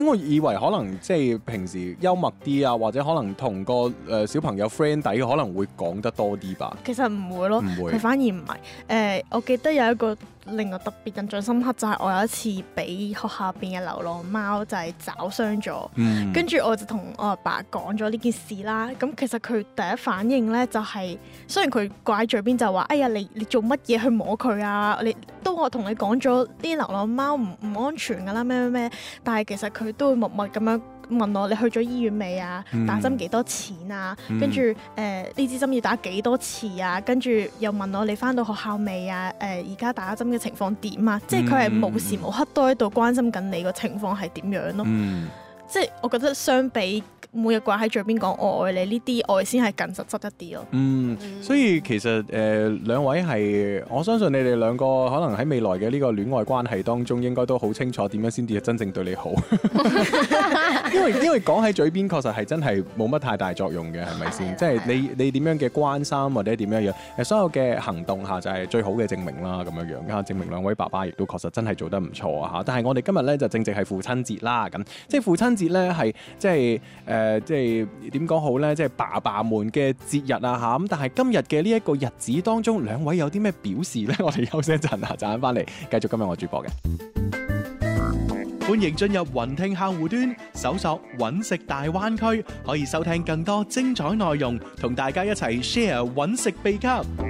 我以為可能即係平時幽默啲啊，或者可能同個小朋友 friend 底可能會講得多啲吧。 其實唔會咯， 唔會佢反而唔係。我記得有一個令我特別印象深刻，就係我有一次俾學校入邊嘅流浪貓就係抓傷咗，跟住我就同我阿爸講咗呢件事啦。咁其實佢第一反應咧就係，雖然佢掛喺嘴邊就話：哎呀，你做乜嘢去摸佢啊？都我同你講咗啲流浪貓唔安全㗎啦，咩咩咩。但係其實佢都會默默咁樣問我：你去咗醫院未啊？打針幾多錢啊？跟住呢支針要打幾多次啊？跟住又問我你返到學校未啊？而家打針嘅情況點啊？即係佢係無時無刻都喺度關心緊你個情況係點樣咯。即係我覺得相比每日掛喺嘴邊講我愛你呢啲愛先係更實質一啲咯。 所以其實兩位係，我相信你哋兩個可能喺未來嘅呢個戀愛關係當中，應該都好清楚點樣先至真正對你好。因為講喺嘴邊確實係真係冇乜太大作用嘅，係咪先？即係你點樣嘅關心或者點樣樣，所有嘅行動下就係最好嘅證明啦，咁樣樣證明兩位爸爸亦都確實真係做得唔錯啊！但係我哋今日咧就正值係父親節啦，咁即係父親節咧係即係點講好咧？即係爸爸們嘅節日啊嚇！咁但係今日嘅呢一個日子當中，兩位有啲咩表示咧？我哋休息一陣啊，陣間翻嚟繼續今日我主播嘅。 歡迎進入雲聽客戶端，搜索揾食大灣區，可以收聽更多精彩內容，同大家一齊 share 揾食秘笈。